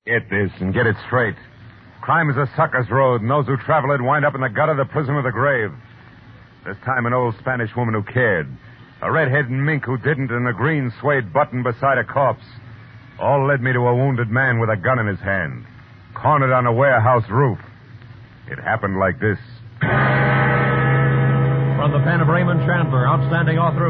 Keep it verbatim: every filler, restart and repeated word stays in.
Get this and get it straight. Crime is a sucker's road, and those who travel it wind up in the gutter, the prison, or the grave. This time an old Spanish woman who cared. A red-headed mink who didn't, and a green suede button beside a corpse. All led me to a wounded man with a gun in his hand, cornered on a warehouse roof. It happened like this. From the pen of Raymond Chandler, outstanding author of